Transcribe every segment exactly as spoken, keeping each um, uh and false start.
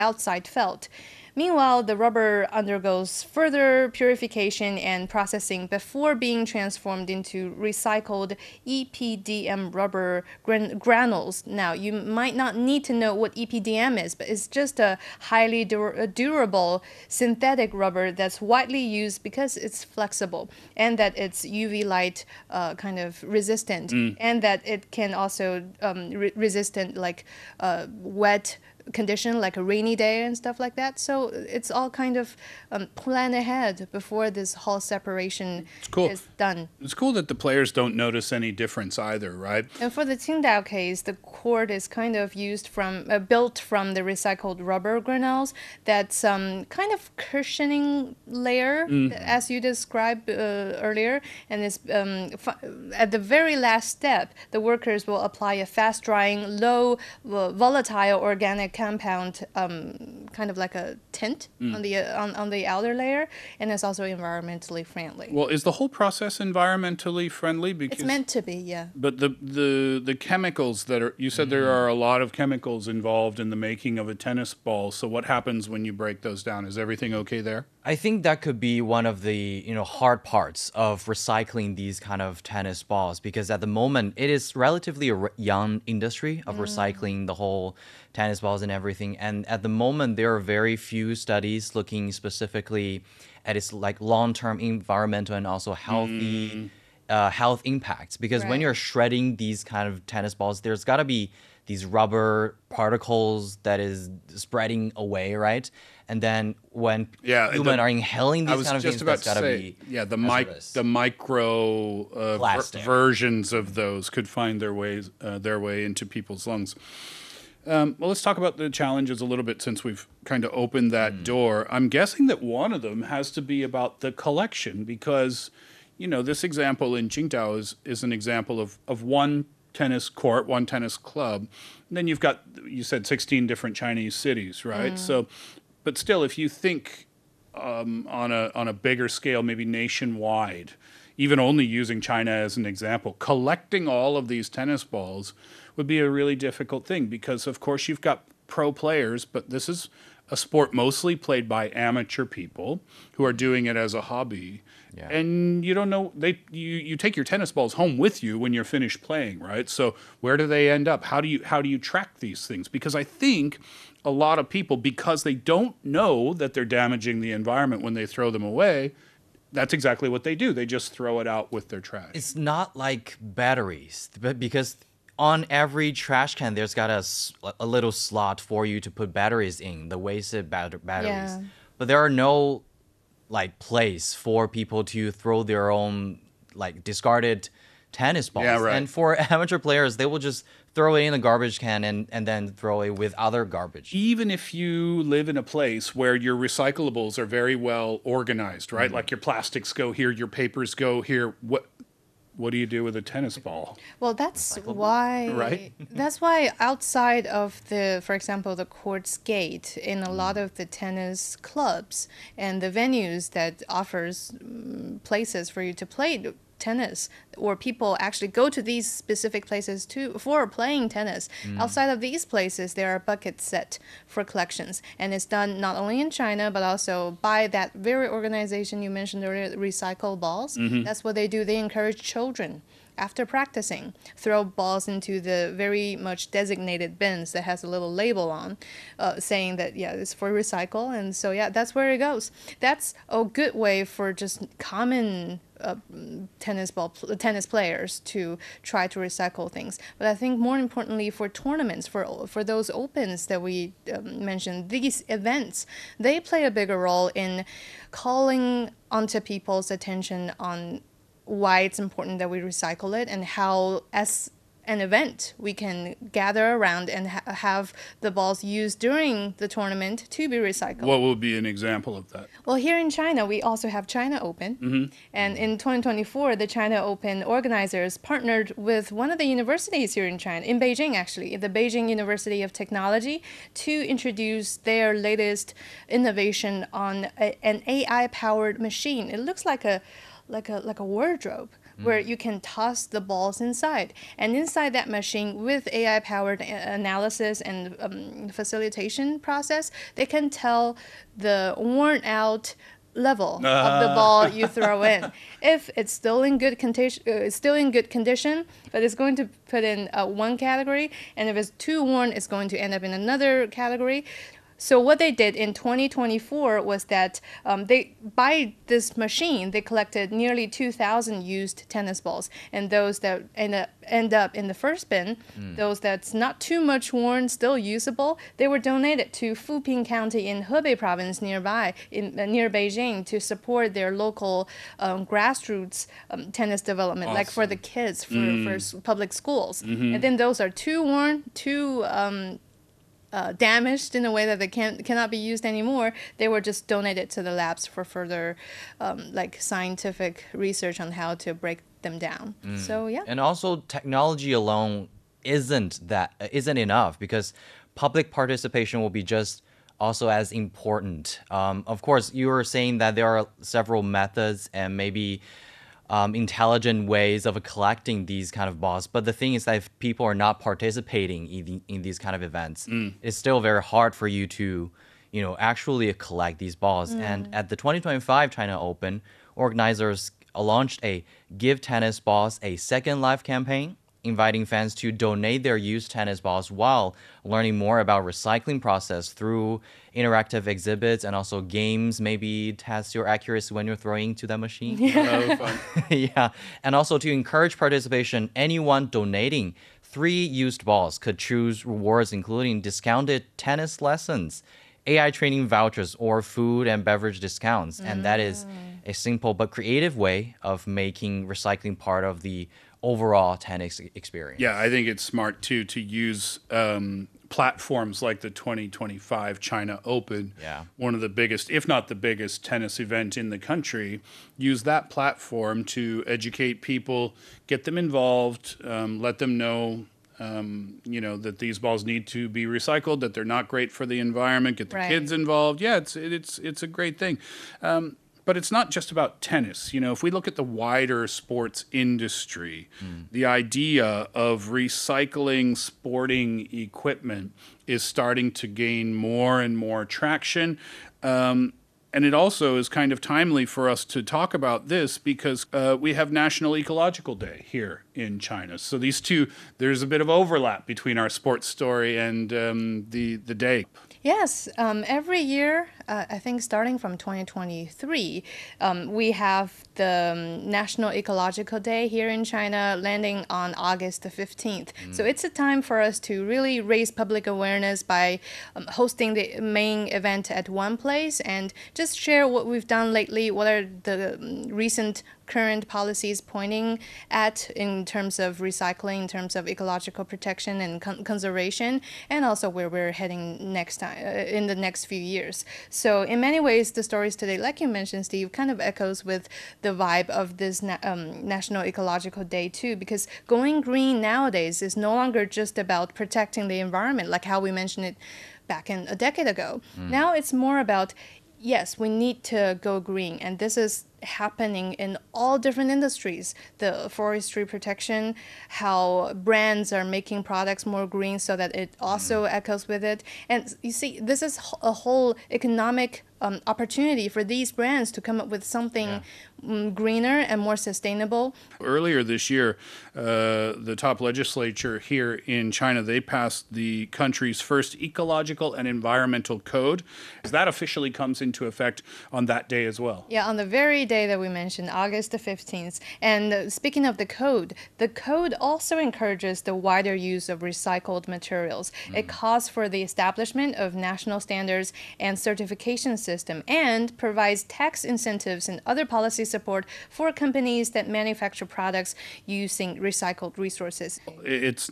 outside felt. Meanwhile, the rubber undergoes further purification and processing before being transformed into recycled E P D M rubber gran granules. Now, you might not need to know what E P D M is, but it's just a highly dur durable synthetic rubber that's widely used because it's flexible and that it's U V light uh, kind of resistant, mm. and that it can also um, re resistant like uh, wet condition like a rainy day and stuff like that. So it's all kind of um, plan ahead before this whole separation cool. is done. It's cool that the players don't notice any difference either, right? And for the Qingdao case, the court is kind of used from, uh, built from the recycled rubber granules. That's um, kind of cushioning layer, mm. as you described uh, earlier. And it's um, at the very last step, the workers will apply a fast-drying, low uh, volatile organic compound, um, kind of like a tint mm. on the uh, on, on the outer layer, and it's also environmentally friendly. Well, is the whole process environmentally friendly? Because it's meant to be, yeah. But the the the chemicals that are, you said mm. there are a lot of chemicals involved in the making of a tennis ball. So what happens when you break those down? Is everything okay there? I think that could be one of the, you know, hard parts of recycling these kind of tennis balls, because at the moment it is relatively a young industry of mm. recycling the whole tennis balls and everything. And at the moment there are very few studies looking specifically at its like long-term environmental and also healthy mm. uh, health impacts. Because right. when you're shredding these kind of tennis balls, there's got to be these rubber particles that is spreading away, right? And then when yeah, humans are inhaling these kind of things, that's got to be yeah the mic the micro uh, ver versions of those could find their ways uh, their way into people's lungs. Um, well, let's talk about the challenges a little bit since we've kind of opened that mm. door. I'm guessing that one of them has to be about the collection, because you know this example in Qingdao is is an example of of one tennis court, one tennis club. And then you've got, you said sixteen different Chinese cities, right? Mm. So, but still, if you think um, on a on a bigger scale, maybe nationwide, even only using China as an example, collecting all of these tennis balls would be a really difficult thing, because of course you've got pro players, but this is a sport mostly played by amateur people who are doing it as a hobby. Yeah. And you don't know, they you, you take your tennis balls home with you when you're finished playing, right? So where do they end up? How do you how do you track these things? Because I think a lot of people, because they don't know that they're damaging the environment when they throw them away, that's exactly what they do. They just throw it out with their trash. It's not like batteries, but because on every trash can, there's got a, a little slot for you to put batteries in, the wasted bat batteries. Yeah. But there are no like place for people to throw their own like discarded tennis balls. Yeah, right. And for amateur players, they will just throw it in a garbage can and, and then throw it with other garbage. Even if you live in a place where your recyclables are very well organized, right? Mm-hmm. Like your plastics go here, your papers go here. What what do you do with a tennis ball? Well, that's why, right? That's why outside of the, for example, the court's gate in a lot of the tennis clubs and the venues that offers um, places for you to play tennis, or people actually go to these specific places too for playing tennis. Mm. Outside of these places, there are buckets set for collections, and it's done not only in China but also by that very organization you mentioned earlier, Recycle Balls. Mm-hmm. That's what they do. They encourage children, after practicing, throw balls into the very much designated bins that has a little label on, uh, saying that, yeah, it's for recycle. And so, yeah, that's where it goes. That's a good way for just common uh, tennis ball tennis players to try to recycle things. But I think more importantly for tournaments, for for those opens that we um, mentioned, these events, they play a bigger role in calling onto people's attention on why it's important that we recycle it, and how as an event we can gather around and ha have the balls used during the tournament to be recycled. What would be an example of that? Well, here in China, we also have China Open. Mm-hmm. And in twenty twenty-four, the China Open organizers partnered with one of the universities here in China, in Beijing actually, the Beijing University of Technology, to introduce their latest innovation on a, an A I-powered machine. It looks like a like a like a wardrobe, where you can toss the balls inside. And inside that machine, with A I-powered analysis and um, facilitation process, they can tell the worn-out level uh. of the ball you throw in. If it's still in good condition, uh, still in good condition, but it's going to put in uh, one category, and if it's too worn, it's going to end up in another category. So what they did in twenty twenty-four was that um, they, by this machine, they collected nearly two thousand used tennis balls, and those that end up, end up in the first bin, mm. those that's not too much worn, still usable, they were donated to Fuping County in Hebei province nearby, in, uh, near Beijing, to support their local um, grassroots um, tennis development, awesome. Like for the kids, for, mm. for public schools. Mm-hmm. And then those are too worn, too um, Uh, damaged in a way that they can't cannot be used anymore. They were just donated to the labs for further um, like scientific research on how to break them down. Mm. So yeah. And also technology alone isn't that isn't enough, because public participation will be just also as important. Um, of course, you were saying that there are several methods and maybe Um, intelligent ways of collecting these kind of balls. But the thing is that if people are not participating in, the, in these kind of events, mm. it's still very hard for you to, you know, actually collect these balls. Mm. And at the twenty twenty-five China Open, organizers launched a Give Tennis Balls a Second Life campaign, inviting fans to donate their used tennis balls while learning more about recycling process through interactive exhibits and also games, maybe test your accuracy when you're throwing into that machine. Yeah. Oh, fun. Yeah. And also to encourage participation, anyone donating three used balls could choose rewards including discounted tennis lessons, A I training vouchers, or food and beverage discounts. Mm. And that is a simple but creative way of making recycling part of the overall tennis experience. Yeah, I think it's smart too to use um, platforms like the twenty twenty-five China Open, yeah. one of the biggest, if not the biggest, tennis event in the country. Use that platform to educate people, get them involved, um, let them know Um, you know, that these balls need to be recycled, that they're not great for the environment, get the right. kids involved. Yeah, it's it's it's a great thing. Um, but it's not just about tennis. You know, if we look at the wider sports industry, mm. the idea of recycling sporting equipment is starting to gain more and more traction. Um, And it also is kind of timely for us to talk about this because uh, we have National Ecological Day here in China. So these two, there's a bit of overlap between our sports story and um, the, the day. Yes, um, every year, uh, I think starting from twenty twenty-three, um, we have the um, National Ecological Day here in China landing on August the fifteenth. Mm. So it's a time for us to really raise public awareness by um, hosting the main event at one place and just share what we've done lately, what are the um, recent current policies pointing at in terms of recycling, in terms of ecological protection and con conservation, and also where we're heading next time uh, in the next few years. So in many ways, the stories today, like you mentioned, Steve, kind of echoes with the vibe of this na um, National Ecological Day too, because going green nowadays is no longer just about protecting the environment, like how we mentioned it back in a decade ago. Mm. Now it's more about, yes, we need to go green, and this is happening in all different industries. The forestry protection, how brands are making products more green so that it also mm. echoes with it. And you see, this is a whole economic um, opportunity for these brands to come up with something yeah. um, greener and more sustainable. Earlier this year, uh, the top legislature here in China, they passed the country's first ecological and environmental code. That officially comes into effect on that day as well. Yeah, on the very day that we mentioned, August the fifteenth. And uh, speaking of the code, the code also encourages the wider use of recycled materials. Mm. It calls for the establishment of national standards and certification system and provides tax incentives and other policy support for companies that manufacture products using recycled resources. It's not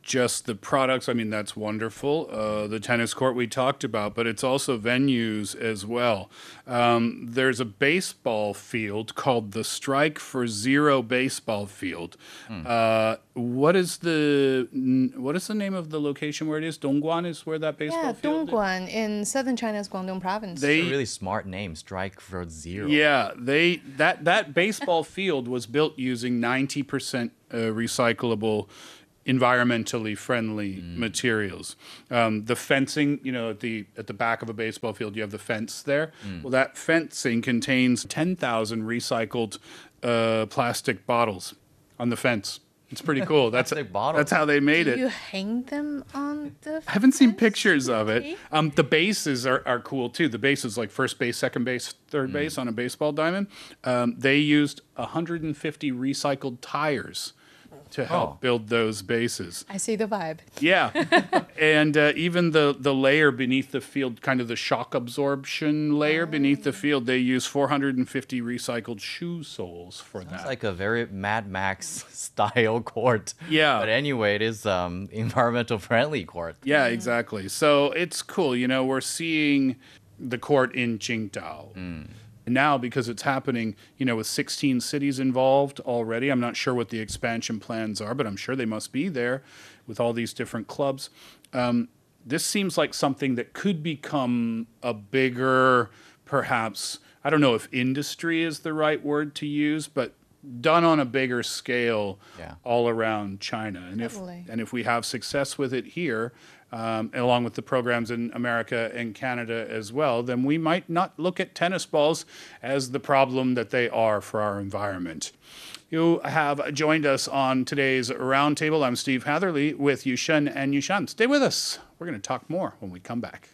just the products. I mean, that's wonderful. Uh, the tennis court we talked about, but it's also venues as well. Um, there's a baseball field called the Strike for Zero Baseball Field. Mm. Uh, what is the what is the name of the location where it is? Dongguan is where that baseball yeah, field is? Dongguan in southern China's Guangdong province. They, it's a really smart name, Strike for Zero. Yeah, they that that baseball field was built using ninety percent uh, recyclable, environmentally friendly mm. materials. Um, the fencing, you know, at the at the back of a baseball field, you have the fence there. Mm. Well, that fencing contains ten thousand recycled uh, plastic bottles on the fence. It's pretty cool. That's that's how they made Do it. You hang them on the fence? I haven't seen pictures of it. Um, the bases are, are cool too. The bases like first base, second base, third mm. base on a baseball diamond. Um, they used one hundred fifty recycled tires to help oh. build those bases. I see the vibe. Yeah. And uh, even the, the layer beneath the field, kind of the shock absorption layer oh. beneath the field, they use four hundred fifty recycled shoe soles for Sounds that. It's like a very Mad Max style court. Yeah. But anyway, it is um environmental friendly court. Yeah, exactly. So it's cool. You know, we're seeing the court in Qingdao. Mm. Now, because it's happening, you know, with sixteen cities involved already, I'm not sure what the expansion plans are, but I'm sure they must be there with all these different clubs. Um, this seems like something that could become a bigger, perhaps, I don't know if industry is the right word to use, but done on a bigger scale yeah. all around China. And Totally. if and if we have success with it here, Um, along with the programs in America and Canada as well, then we might not look at tennis balls as the problem that they are for our environment. You have joined us on today's Roundtable. I'm Steve Hatherley with Yusheng and Yushan. Stay with us. We're going to talk more when we come back.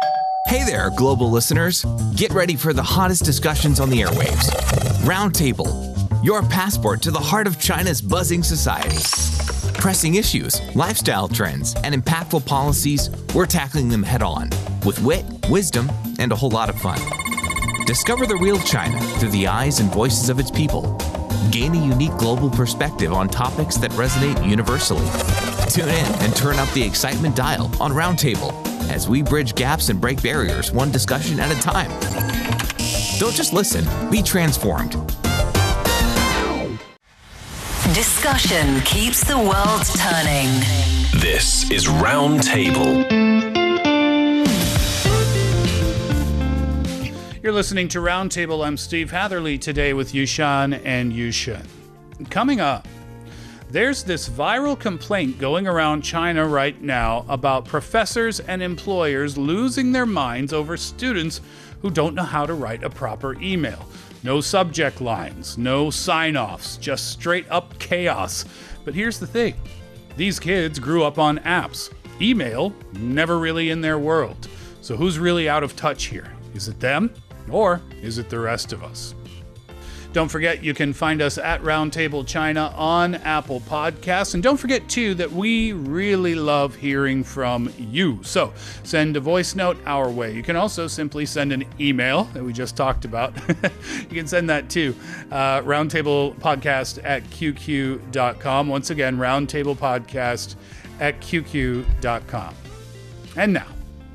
Hey there, global listeners. Get ready for the hottest discussions on the airwaves. Roundtable, your passport to the heart of China's buzzing society. Pressing issues, lifestyle trends, and impactful policies, we're tackling them head on with wit, wisdom, and a whole lot of fun. Discover the real China through the eyes and voices of its people. Gain a unique global perspective on topics that resonate universally. Tune in and turn up the excitement dial on Roundtable as we bridge gaps and break barriers one discussion at a time. Don't just listen, be transformed. Discussion keeps the world turning. This is Roundtable. You're listening to Roundtable. I'm Steve Hatherley today with Yushan and Yusheng. Coming up, there's this viral complaint going around China right now about professors and employers losing their minds over students who don't know how to write a proper email. No subject lines, no sign-offs, just straight up chaos. But here's the thing. These kids grew up on apps. Email, never really in their world. So who's really out of touch here? Is it them? Or is it the rest of us? Don't forget, you can find us at Roundtable China on Apple Podcasts. And don't forget, too, that we really love hearing from you. So send a voice note our way. You can also simply send an email that we just talked about. You can send that to uh, roundtablepodcast at q q dot com. Once again, roundtablepodcast at q q dot com. And now,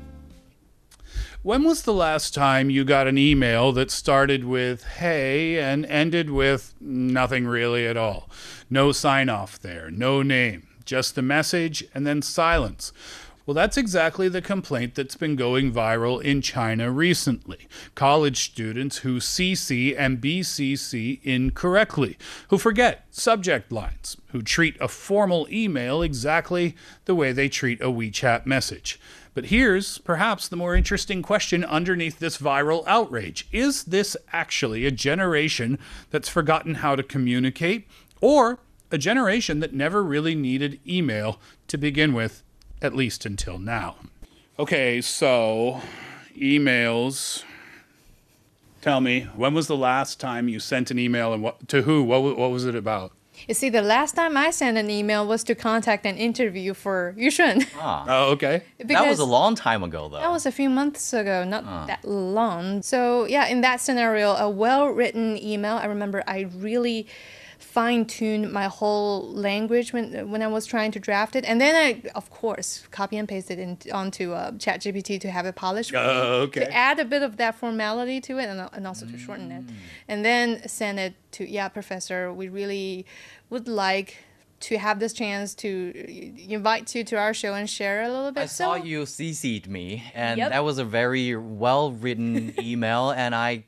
when was the last time you got an email that started with hey and ended with nothing really at all? No sign off there, no name, just the message and then silence. Well, that's exactly the complaint that's been going viral in China recently. College students who C C and B C C incorrectly, who forget subject lines, who treat a formal email exactly the way they treat a WeChat message. But here's perhaps the more interesting question underneath this viral outrage. Is this actually a generation that's forgotten how to communicate, or a generation that never really needed email to begin with, at least until now? Okay, so emails. Tell me, when was the last time you sent an email, and what, to who? What, what was it about? You see, the last time I sent an email was to contact an interview for Yusheng. Ah. Oh, okay. That was a long time ago, though. That was a few months ago, not ah. that long. So, yeah, in that scenario, a well-written email, I remember I really fine-tune my whole language when when I was trying to draft it, and then I, of course, copy and paste it in, onto uh, ChatGPT to have it polished. Oh, okay. To add a bit of that formality to it, and, and also to shorten it, and then send it to yeah, Professor. We really would like to have this chance to invite you to our show and share a little bit. I saw so, you C C'd me, and Yep. that was a very well-written email, and I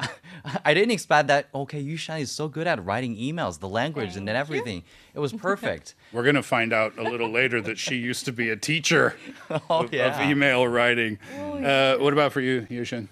I didn't expect that, okay, Yushan is so good at writing emails, the language and then everything. It was perfect. We're going to find out a little later that she used to be a teacher Oh, of, yeah. of email writing. Uh, what about for you, Yushan?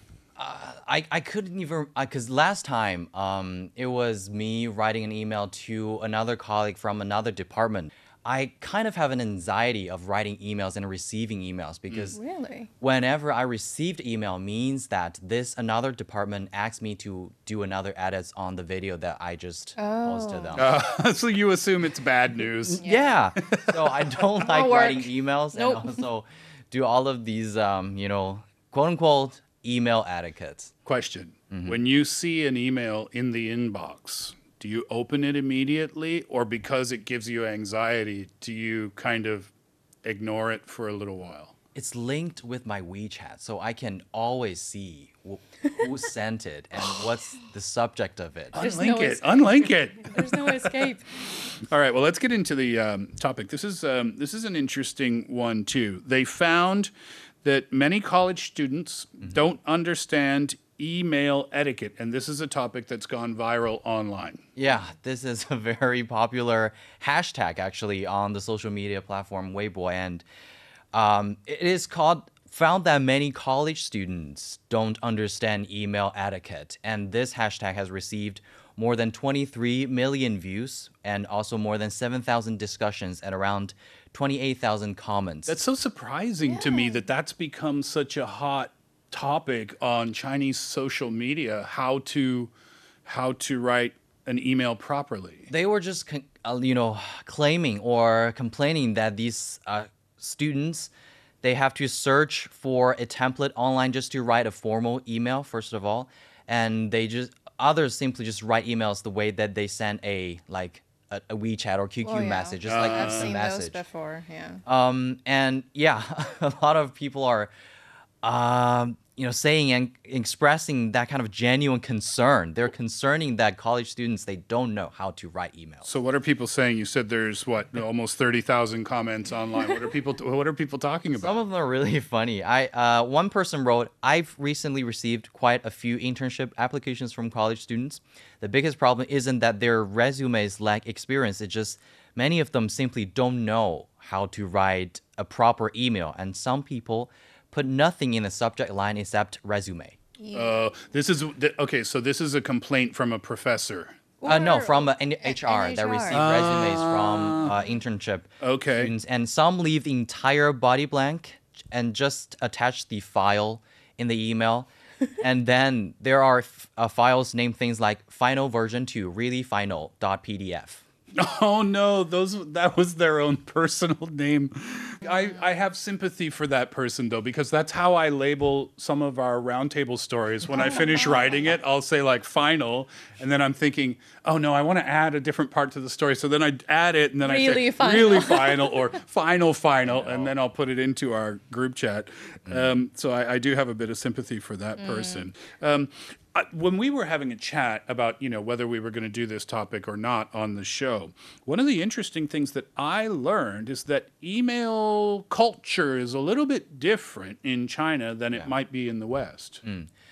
I, I couldn't even, because last time um, it was me writing an email to another colleague from another department. I kind of have an anxiety of writing emails and receiving emails because Really? whenever I received email means that this another department asked me to do another edits on the video that I just posted them. Uh, so you assume it's bad news. Yeah. So I don't like work. writing emails Nope. and also do all of these, um, you know, quote unquote email etiquettes. Question. When you see an email in the inbox, do you open it immediately, or because it gives you anxiety, do you kind of ignore it for a little while? It's linked with my WeChat, so I can always see wh- who sent it and what's the subject of it. There's Unlink no it. es- Unlink it. There's no escape. All right. Well, let's get into the um, topic. This is um, this is an interesting one too. They found that many college students don't understand email etiquette, and this is a topic that's gone viral online. Yeah, this is a very popular hashtag actually on the social media platform Weibo, and um, it is called found that many college students don't understand email etiquette, and this hashtag has received more than twenty-three million views and also more than seven thousand discussions and around twenty-eight thousand comments. That's so surprising to me that that's become such a hot topic on Chinese social media. How to how to write an email properly. They were just, con- uh, you know, claiming or complaining that these uh, students, they have to search for a template online just to write a formal email, first of all. And they just, others simply just write emails the way that they send a, like, a, a WeChat or Q Q Oh, yeah. message, just like I've a seen those message. before. Yeah. Um, and yeah, a lot of people are, um, you know, saying and expressing that kind of genuine concern. They're concerning that college students, they don't know how to write emails. So what are people saying? You said there's what, almost thirty thousand comments online. What are people what are people talking about? Some of them are really funny. I uh, one person wrote, "I've recently received quite a few internship applications from college students. The biggest problem isn't that their resumes lack experience. It's just many of them simply don't know how to write a proper email, and some people put nothing in the subject line except resume." Uh, this is okay. So this is a complaint from a professor. Uh, no, Or- from uh, N- N- H R that N H R. receive resumes from uh, internship Okay. students, and some leave the entire body blank and just attach the file in the email. And then there are f- uh, files named things like final version two, really final dot P D F. Oh no, those that was their own personal name. I, I have sympathy for that person though, because that's how I label some of our roundtable stories. When I finish writing it, I'll say like final, and then I'm thinking, oh no, I want to add a different part to the story. So then I add it, and then I Really say final. really final or final final, and then I'll put it into our group chat. Um, so I, I do have a bit of sympathy for that person. Um, Uh, when we were having a chat about, you know, whether we were going to do this topic or not on the show, one of the interesting things that I learned is that email culture is a little bit different in China than it might be in the West.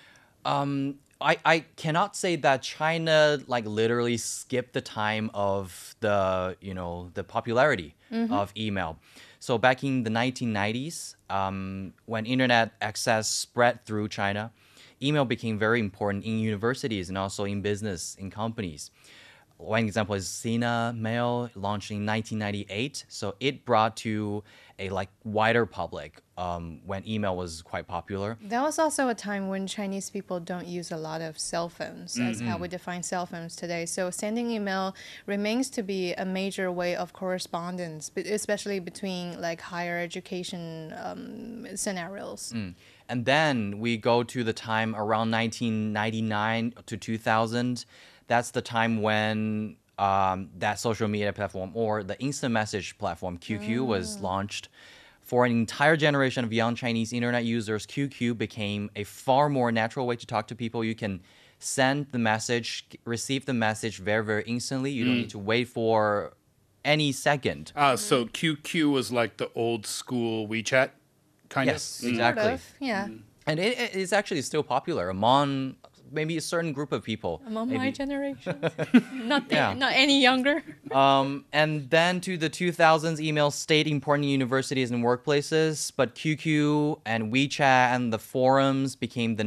I, I cannot say that China like literally skipped the time of the you know the popularity of email. So back in the nineteen nineties, um, when internet access spread through China, email became very important in universities and also in business in companies. One example is Sina Mail, launched in nineteen ninety-eight. So it brought to a like wider public um, when email was quite popular. That was also a time when Chinese people don't use a lot of cell phones as how we define cell phones today. So sending email remains to be a major way of correspondence, but especially between like higher education um, scenarios. And then we go to the time around nineteen ninety-nine to two thousand. That's the time when um, that social media platform or the instant message platform Q Q mm. was launched. For an entire generation of young Chinese internet users, Q Q became a far more natural way to talk to people. You can send the message, receive the message very, very instantly. You mm. don't need to wait for any second. Ah, uh, so Q Q was like the old school WeChat, kind yes, of? Yes, exactly. Sort of, yeah. Mm. And it, it is actually still popular among maybe a certain group of people. Among maybe. my generation. not, the, yeah. not any younger. um, and then to the two thousands, email stayed important in universities and workplaces, but Q Q and WeChat and the forums became the